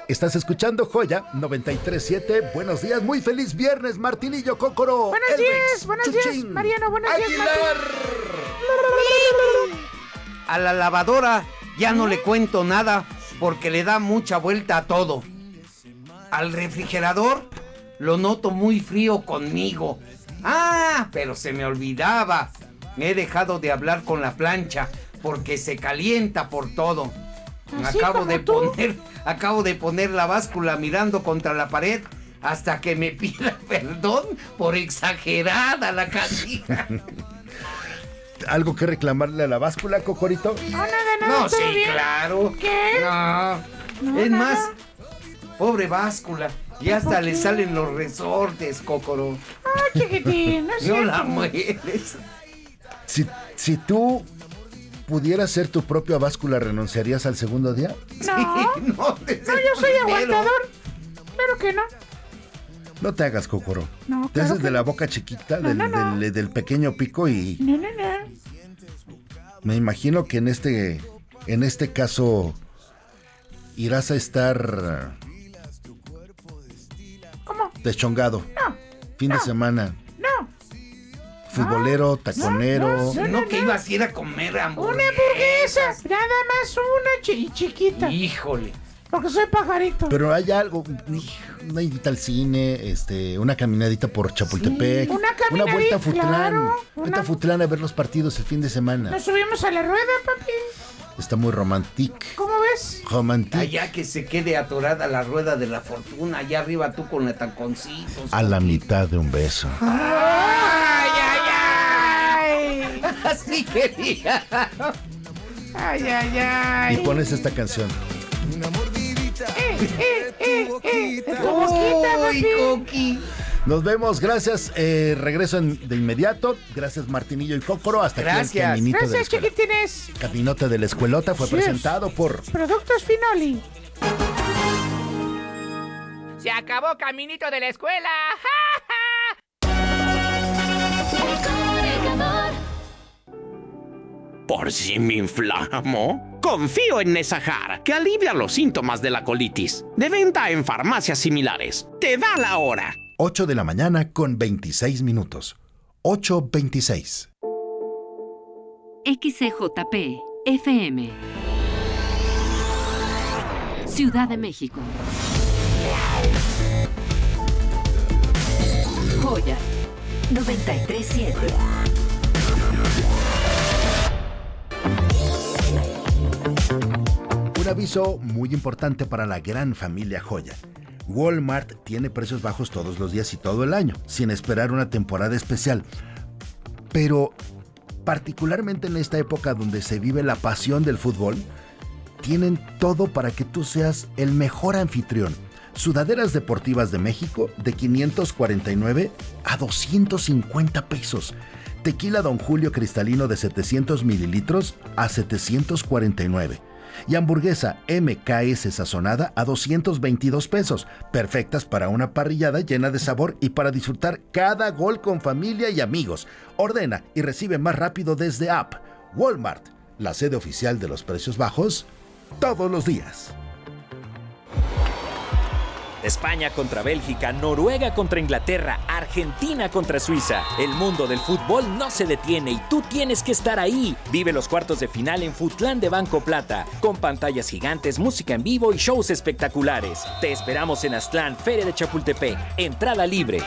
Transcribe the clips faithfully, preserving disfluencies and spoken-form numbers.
Estás escuchando Joya noventa y tres punto siete. Buenos días, muy feliz viernes, Martinillo, Cócoro. Buenos Elvis, días, buenos Chuchín, días, Mariano, buenos Aguilar. días, Martín. A la lavadora ya no le cuento nada porque le da mucha vuelta a todo. Al refrigerador lo noto muy frío conmigo. Ah, pero se me olvidaba. He dejado de hablar con la plancha porque se calienta por todo. Acabo de tú? poner, acabo de poner la báscula mirando contra la pared hasta que me pida perdón por exagerada la cantidad. ¿Algo que reclamarle a la báscula, Cocorito? No, nada, nada. No, sí, ¿todo bien? claro. ¿Qué? No. No, Es nada. más, pobre báscula, y hasta le salen los resortes, Cócoro. Ah, chiquitín, no es No cierto. la mueres. Si, si tú pudieras ser tu propia báscula, ¿renunciarías al segundo día? No, Sí, no, desde no, el yo soy primero. aguantador. Claro que no. No te hagas, Cócoro. No, Te claro haces que de la no. boca chiquita, No, del, no, no. del- del pequeño pico y No, no, no. me imagino que en este, en este caso irás a estar ¿Cómo? deschongado. No, Fin de no. semana. no. Futbolero, taconero. no, No, que ibas a ir a comer Una hamburguesa. hamburguesa. Nada más una chi- chiquita. Híjole. Porque soy pajarito. Pero hay algo, una ida al cine, este, una caminadita por Chapultepec, Sí, una caminadita, vuelta a Futlán, claro, vuelta una- a Futlán a ver los partidos el fin de semana. Nos subimos a la rueda, papi. Está muy romántico. ¿Cómo ves? Romántico. Allá que se quede atorada la rueda de la fortuna, allá arriba tú con la taconcitos. A la mitad de un beso. ¡Ay, ay, ay! Así quería. ¡Ay, ay, Y ay! pones esta canción. ¡Eh, eh, eh, eh! ¡Es tu boquita, ¡Uy, papi! Coqui! Nos vemos, gracias. Eh, regreso en- de inmediato. Gracias, Martinillo y Cócoro. Hasta aquí Gracias. el caminito de la Gracias, escuela. chiquitines. Caminota de la escuelota fue Cheers. presentado por Productos Finoli. ¡Se acabó Caminito de la Escuela! ¿Por si me inflamo? Confío en Nesajar, que alivia los síntomas de la colitis. De venta en farmacias similares. Te da la hora. ocho de la mañana con veintiséis minutos. ocho veintiséis. X C J P F M Ciudad de México. Joya noventa y tres punto siete. Un aviso muy importante para la gran familia Joya. Walmart tiene precios bajos todos los días y todo el año, sin esperar una temporada especial. Pero, particularmente en esta época donde se vive la pasión del fútbol, tienen todo para que tú seas el mejor anfitrión. Sudaderas deportivas de México de quinientos cuarenta y nueve a doscientos cincuenta pesos. Tequila Don Julio cristalino de setecientos mililitros a setecientos cuarenta y nueve. Y hamburguesa M K S sazonada a doscientos veintidós pesos, perfectas para una parrillada llena de sabor y para disfrutar cada gol con familia y amigos. Ordena y recibe más rápido desde app. Walmart, la sede oficial de los precios bajos, todos los días. España contra Bélgica, Noruega contra Inglaterra, Argentina contra Suiza. El mundo del fútbol no se detiene y tú tienes que estar ahí. Vive los cuartos de final en Futlán de Banco Plata, con pantallas gigantes, música en vivo y shows espectaculares. Te esperamos en Aztlán, Feria de Chapultepec. Entrada libre.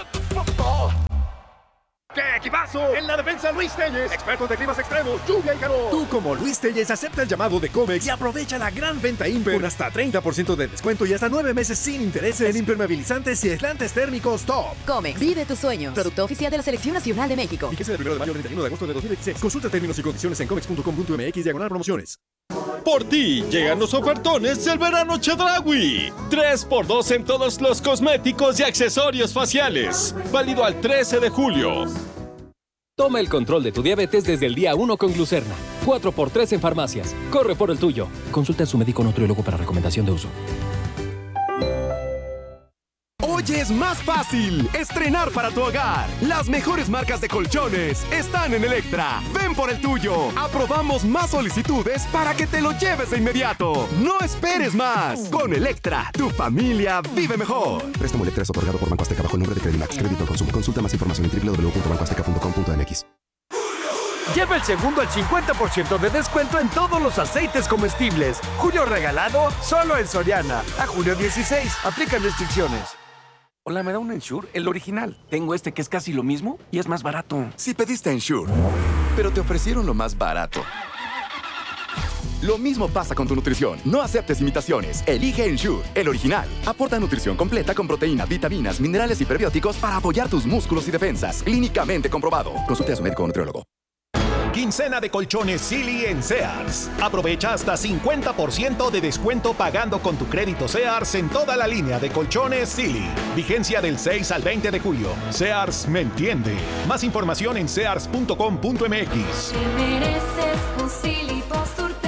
¡Qué equipazo! En la defensa, Luis Telles, expertos de climas extremos, lluvia y calor. Tú, como Luis Telles, acepta el llamado de Comex y aprovecha la gran venta Imper con hasta treinta por ciento de descuento y hasta nueve meses sin intereses en impermeabilizantes y aislantes térmicos top. Comex, vive tus sueños. Producto oficial de la Selección Nacional de México. Vigencia del primero de mayo al treinta y uno de agosto de dos mil veintiséis. Consulta términos y condiciones en comex punto com punto m x diagonal promociones. Por ti llegan los ofertones del verano Chedraui. tres por dos en todos los cosméticos y accesorios faciales. Válido al trece de julio. Toma el control de tu diabetes desde el día uno con Glucerna. cuatro por tres en farmacias. Corre por el tuyo. Consulta a su médico nutriólogo para recomendación de uso. Hoy es más fácil estrenar para tu hogar. Las mejores marcas de colchones están en Electra. Ven por el tuyo. Aprobamos más solicitudes para que te lo lleves de inmediato. No esperes más. Con Electra, tu familia vive mejor. Préstamo Electra es otorgado por Banco Azteca bajo el nombre de Credimax. Crédito al consumo. Consulta más información en doble u doble u doble u punto banco azteca punto com punto m x. Lleva el segundo al cincuenta por ciento de descuento en todos los aceites comestibles. Julio regalado solo en Soriana. A julio dieciséis. Aplican restricciones. Hola, ¿me da un Ensure? El original. Tengo este que es casi lo mismo y es más barato. Si pediste Ensure, pero te ofrecieron lo más barato. Lo mismo pasa con tu nutrición. No aceptes imitaciones. Elige Ensure, el original. Aporta nutrición completa con proteína, vitaminas, minerales y prebióticos para apoyar tus músculos y defensas. Clínicamente comprobado. Consulte a su médico o nutriólogo. Quincena de colchones Silly en Sears. Aprovecha hasta cincuenta por ciento de descuento pagando con tu crédito Sears en toda la línea de colchones Silly. Vigencia del seis al veinte de julio. Sears me entiende. Más información en sears punto com punto m x. Te mereces un Silly Posturepedic.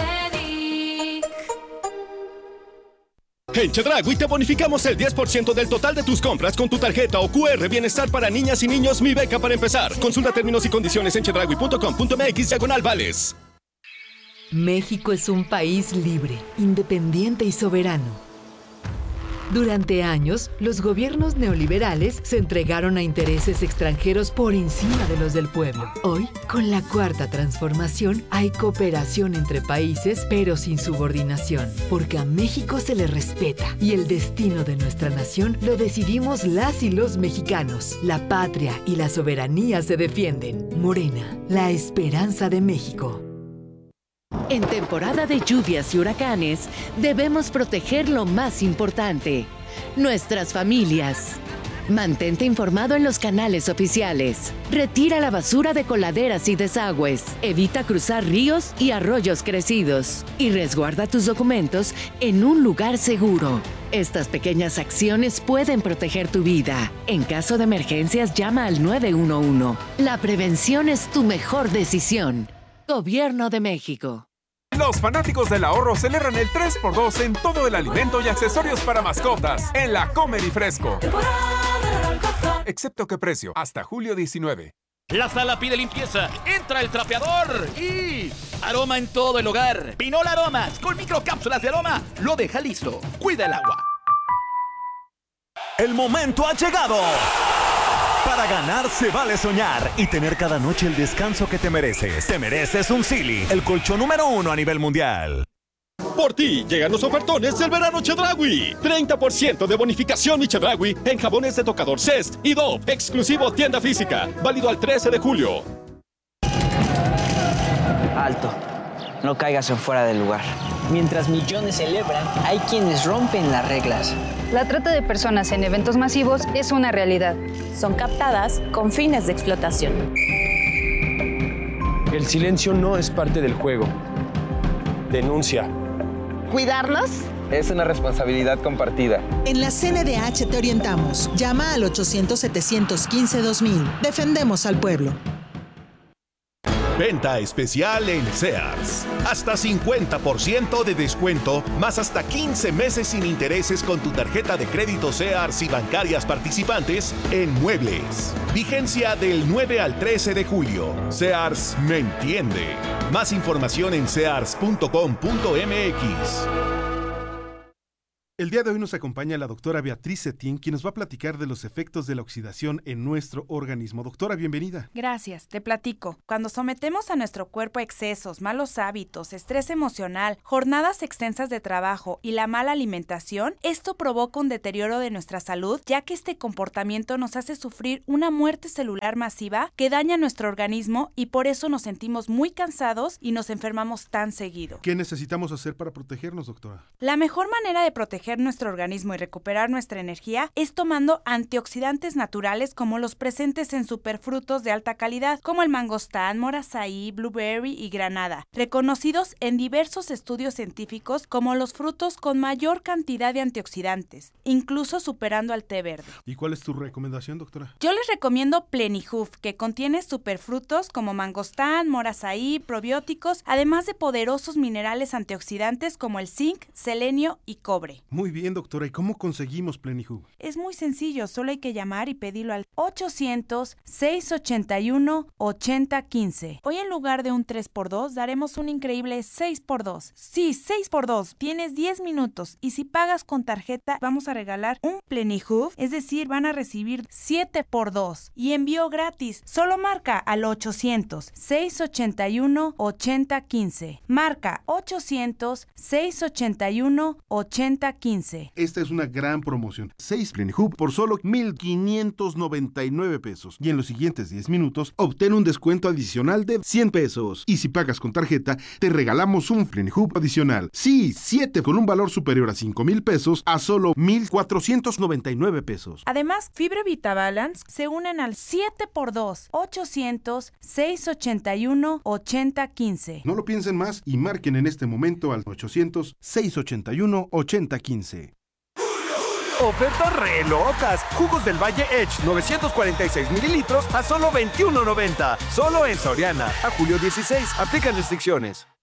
En Chedraui te bonificamos el diez por ciento del total de tus compras con tu tarjeta o Q R Bienestar para niñas y niños Mi Beca para empezar. Consulta términos y condiciones en chedraui punto com punto m x diagonal vales. México es un país libre, independiente y soberano. Durante años, los gobiernos neoliberales se entregaron a intereses extranjeros por encima de los del pueblo. Hoy, con la Cuarta Transformación, hay cooperación entre países, pero sin subordinación, porque a México se le respeta y el destino de nuestra nación lo decidimos las y los mexicanos. La patria y la soberanía se defienden. Morena, la esperanza de México. En temporada de lluvias y huracanes, debemos proteger lo más importante, nuestras familias. Mantente informado en los canales oficiales. Retira la basura de coladeras y desagües. Evita cruzar ríos y arroyos crecidos. Y resguarda tus documentos en un lugar seguro. Estas pequeñas acciones pueden proteger tu vida. En caso de emergencias, llama al nueve uno uno. La prevención es tu mejor decisión. Gobierno de México. Los fanáticos del ahorro celebran el tres por dos en todo el alimento y accesorios para mascotas en la Comer y Fresco. Excepto que precio, hasta julio diecinueve. La sala pide limpieza, entra el trapeador y aroma en todo el hogar. Pinol Aromas, con microcápsulas de aroma, lo deja listo. Cuida el agua. El momento ha llegado. Para ganar se vale soñar y tener cada noche el descanso que te mereces. Te mereces un Silly, el colchón número uno a nivel mundial. Por ti llegan los ofertones del verano Chedraui. treinta por ciento de bonificación y Chedraui en jabones de tocador Zest y Dove, exclusivo tienda física. Válido al trece de julio. Alto. No caigas en fuera del lugar. Mientras millones celebran, hay quienes rompen las reglas. La trata de personas en eventos masivos es una realidad. Son captadas con fines de explotación. El silencio no es parte del juego. Denuncia. ¿Cuidarnos? Es una responsabilidad compartida. En la C N D H te orientamos. Llama al ochocientos, setecientos quince, dos mil. Defendemos al pueblo. Venta especial en Sears. Hasta cincuenta por ciento de descuento, más hasta quince meses sin intereses con tu tarjeta de crédito Sears y bancarias participantes en muebles. Vigencia del nueve al trece de julio. Sears me entiende. Más información en sears punto com punto m x. El día de hoy nos acompaña la doctora Beatriz Cetín, quien nos va a platicar de los efectos de la oxidación en nuestro organismo. Doctora, bienvenida. Gracias, te platico. Cuando sometemos a nuestro cuerpo a excesos, malos hábitos, estrés emocional, jornadas extensas de trabajo y la mala alimentación, esto provoca un deterioro de nuestra salud, ya que este comportamiento nos hace sufrir una muerte celular masiva que daña nuestro organismo y por eso nos sentimos muy cansados y nos enfermamos tan seguido. ¿Qué necesitamos hacer para protegernos, doctora? La mejor manera de proteger nuestro organismo y recuperar nuestra energía es tomando antioxidantes naturales como los presentes en superfrutos de alta calidad, como el mangostán, morazaí, blueberry y granada, reconocidos en diversos estudios científicos como los frutos con mayor cantidad de antioxidantes, incluso superando al té verde. ¿Y cuál es tu recomendación, doctora? Yo les recomiendo Plenihoof, que contiene superfrutos como mangostán, morazaí, probióticos, además de poderosos minerales antioxidantes como el zinc, selenio y cobre. Muy bien, doctora. ¿Y cómo conseguimos Plenihub? Es muy sencillo, solo hay que llamar y pedirlo al ochocientos, seiscientos ochenta y uno, ochenta quince. Hoy en lugar de un tres por dos daremos un increíble seis por dos. Sí, seis por dos. Tienes diez minutos y si pagas con tarjeta vamos a regalar un Plenihub, es decir, van a recibir siete por dos y envío gratis. Solo marca al ochocientos, seiscientos ochenta y uno, ochenta quince. Marca ochocientos, seiscientos ochenta y uno, ochenta quince. Esta es una gran promoción. seis Plenihub por solo mil quinientos noventa y nueve pesos. Y en los siguientes diez minutos obtén un descuento adicional de cien pesos. Y si pagas con tarjeta, te regalamos un Plenihub adicional. Sí, siete con un valor superior a cinco mil pesos a solo mil cuatrocientos noventa y nueve pesos. Además, Fibra VitaBalance se unen al siete por dos, ochocientos, seiscientos ochenta y uno, ochenta quince. No lo piensen más y marquen en este momento al ochocientos, seiscientos ochenta y uno, ochenta quince. Ofertas re locas. Jugos del Valle Edge novecientos cuarenta y seis mililitros a solo veintiuno noventa. Solo en Soriana. A julio dieciséis. Aplican restricciones.